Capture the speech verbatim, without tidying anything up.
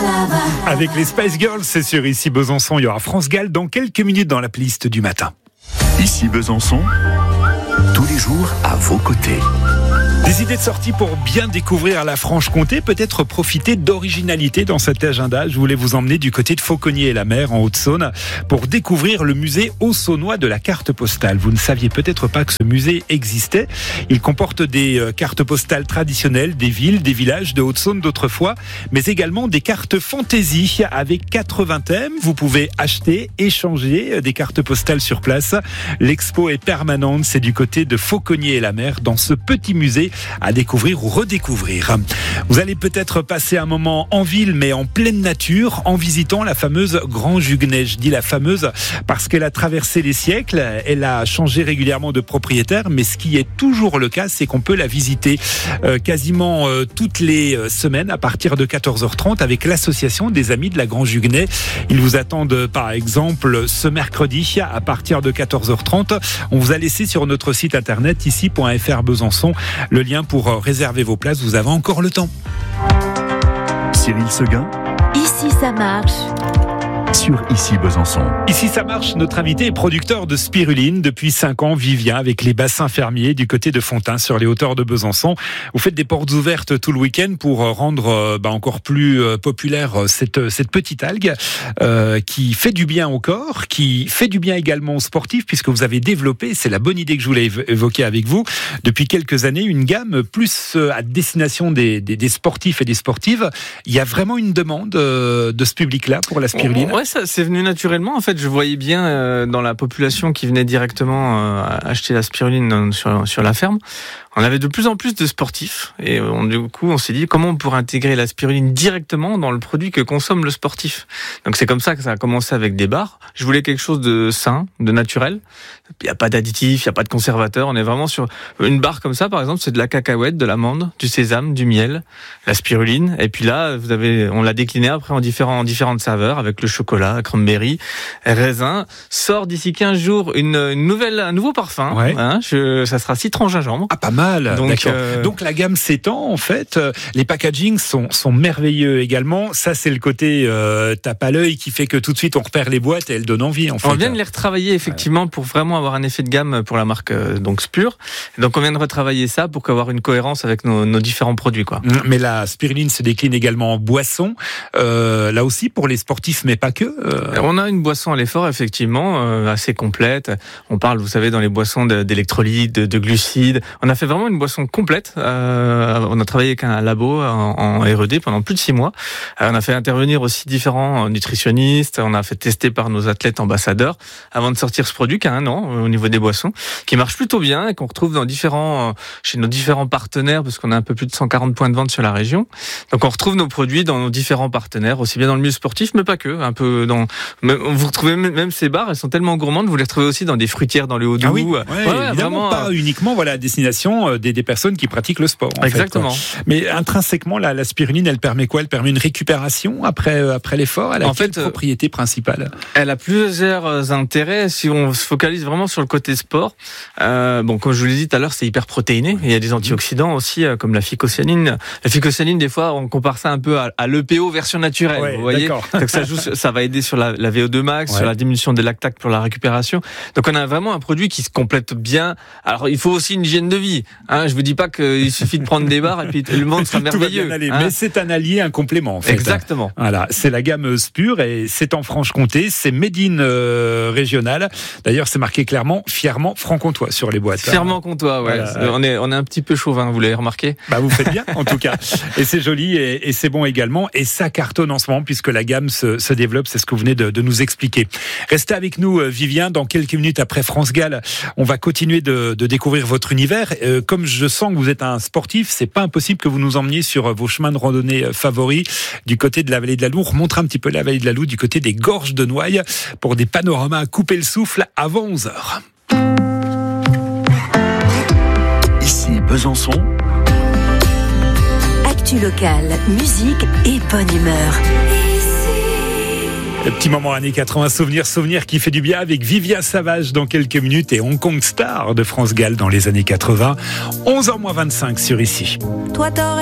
Avec les Spice Girls, c'est sur Ici Besançon. Il y aura France Gall dans quelques minutes dans la playlist du matin. Ici Besançon, tous les jours à vos côtés. Des idées de sortie pour bien découvrir la Franche-Comté, peut-être profiter d'originalité dans cet agenda. Je voulais vous emmener du côté de Fauconnier-et-la-Mer en Haute-Saône pour découvrir le musée haut-saônois de la carte postale. Vous ne saviez peut-être pas que ce musée existait. Il comporte des cartes postales traditionnelles des villes, des villages de Haute-Saône d'autrefois, mais également des cartes fantaisie avec quatre-vingts thèmes. Vous pouvez acheter, échanger des cartes postales sur place. L'expo est permanente, c'est du côté de Fauconnier-et-la-Mer dans ce petit musée à découvrir ou redécouvrir. Vous allez peut-être passer un moment en ville, mais en pleine nature, en visitant la fameuse Grand Juguenais. Je dis la fameuse parce qu'elle a traversé les siècles, elle a changé régulièrement de propriétaire, mais ce qui est toujours le cas, c'est qu'on peut la visiter euh, quasiment euh, toutes les semaines à partir de quatorze heures trente avec l'association des Amis de la Grand Juguenais. Ils vous attendent par exemple ce mercredi à partir de quatorze heures trente. On vous a laissé sur notre site internet ici point f r Besançon le lien pour réserver vos places. Vous avez encore le temps. Cyril Seguin. Ici ça marche. Sur Ici Besançon. Ici ça marche, notre invité est producteur de spiruline depuis cinq ans, Vivien, avec les bassins fermiers du côté de Fontaine sur les hauteurs de Besançon. Vous faites des portes ouvertes tout le week-end pour rendre bah, encore plus populaire cette, cette petite algue euh, qui fait du bien au corps, qui fait du bien également aux sportifs, puisque vous avez développé, c'est la bonne idée que je voulais évoquer avec vous, depuis quelques années, une gamme plus à destination des, des, des sportifs et des sportives. Il y a vraiment une demande de ce public-là pour la spiruline. Ouais, ça, c'est venu naturellement. En fait, je voyais bien euh, dans la population qui venait directement euh, acheter la spiruline dans, sur, sur la ferme. On avait de plus en plus de sportifs et on, du coup, on s'est dit comment on pourrait intégrer la spiruline directement dans le produit que consomme le sportif. Donc c'est comme ça que ça a commencé avec des bars. Je voulais quelque chose de sain, de naturel. Il n'y a pas d'additifs, il n'y a pas de conservateurs. On est vraiment sur une barre comme ça, par exemple, c'est de la cacahuète, de l'amande, du sésame, du miel, la spiruline. Et puis là, vous avez, on l'a décliné après en différents, en différentes saveurs avec le chocolat, cranberry, raisin. Sort d'ici quinze jours une, une nouvelle, un nouveau parfum. Ouais. Hein, je, ça sera citron gingembre. Ah, pas mal. Donc, D'accord. Euh... Donc la gamme s'étend en fait. Les packagings sont, sont merveilleux également. Ça c'est le côté euh, tape à l'œil qui fait que tout de suite on repère les boîtes et elles donnent envie en fait. On vient de les retravailler effectivement pour vraiment avoir un effet de gamme pour la marque euh, donc Spur. Donc on vient de retravailler ça pour avoir une cohérence avec nos, nos différents produits quoi. Mais la spiruline se décline également en boisson. Euh, là aussi pour les sportifs mais pas que. Euh... On a une boisson à l'effort effectivement euh, assez complète. On parle vous savez dans les boissons d'électrolytes, de, de glucides. On a fait vraiment une boisson complète. Euh, on a travaillé avec un labo en, en R E D pendant plus de six mois. Euh, on a fait intervenir aussi différents nutritionnistes. On a fait tester par nos athlètes ambassadeurs avant de sortir ce produit qui a un an au niveau des boissons, qui marche plutôt bien et qu'on retrouve dans différents, chez nos différents partenaires parce qu'on a un peu plus de cent quarante points de vente sur la région. Donc on retrouve nos produits dans nos différents partenaires, aussi bien dans le milieu sportif, mais pas que. Un peu dans, vous retrouvez même ces barres, elles sont tellement gourmandes, vous les retrouvez aussi dans des fruitières dans les Hauts-Doubs. Ah oui, ouais, ouais, évidemment vraiment, pas uniquement voilà à destination Des, des personnes qui pratiquent le sport. En Exactement. Fait, mais intrinsèquement, la, la spiruline, elle permet quoi? Elle permet une récupération après, après l'effort. Elle a en quelle fait, propriété principale? Elle a plusieurs intérêts. Si on se focalise vraiment sur le côté sport, euh, bon, comme je vous l'ai dit tout à l'heure, c'est hyper protéiné. Il y a des antioxydants aussi, euh, comme la phycocyanine. La phycocyanine, des fois, on compare ça un peu à, à l'E P O version naturelle. Ouais, vous voyez, d'accord. donc ça, joue, ça va aider sur la, la V O deux max, ouais. sur la diminution des lactates pour la récupération. Donc on a vraiment un produit qui se complète bien. Alors il faut aussi une hygiène de vie. Hein, je vous dis pas qu'il suffit de prendre des barres et puis le monde sera merveilleux. Tout va bien aller, hein. Mais c'est un allié, un complément en fait. Exactement. Voilà, c'est la gamme Spur et c'est en Franche-Comté, c'est made in euh, régional. D'ailleurs, c'est marqué clairement, fièrement franc-comtois sur les boîtes. Fièrement comtois, ouais. Voilà. On est on est un petit peu chauvin, vous l'avez remarqué. Bah vous faites bien en tout cas. Et c'est joli et, et c'est bon également et ça cartonne en ce moment puisque la gamme se, se développe, c'est ce que vous venez de, de nous expliquer. Restez avec nous Vivien, dans quelques minutes après France Gall, on va continuer de, de découvrir votre univers. Euh, comme je sens que vous êtes un sportif, c'est pas impossible que vous nous emmeniez sur vos chemins de randonnée favoris du côté de la vallée de la Loue. On remontera un petit peu la vallée de la Loue du côté des gorges de Noailles pour des panoramas à couper le souffle avant onze heures. Ici Besançon. Actu locale, musique et bonne humeur. Le petit moment années quatre-vingts, souvenir, souvenir qui fait du bien avec Vivien Savage dans quelques minutes et Hong Kong Star de France Gall dans les années quatre-vingts. onze heures moins vingt-cinq sur Ici. Toi, t'aurais